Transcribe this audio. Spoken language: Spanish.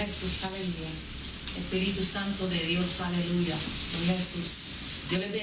Jesús, aleluya. Espíritu Santo de Dios, aleluya. Gloria a Jesús. Dios les bendiga.